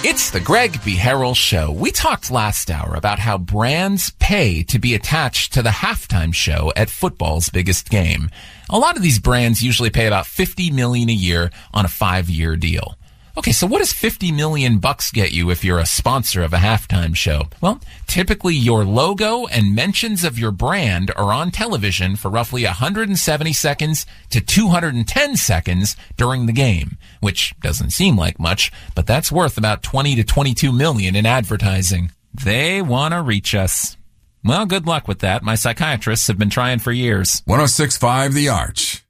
It's the Greg B. Harrell Show. We talked last hour about how brands pay to be attached to the halftime show at football's biggest game. A lot of these brands usually pay about $50 million a year on a 5-year deal. Okay, so what does $50 million get you if you're a sponsor of a halftime show? Well, typically your logo and mentions of your brand are on television for roughly 170 seconds to 210 seconds during the game, which doesn't seem like much, but that's worth about 20 to 22 million in advertising. They want to reach us. Well, good luck with that. My psychiatrists have been trying for years. 106.5 The Arch.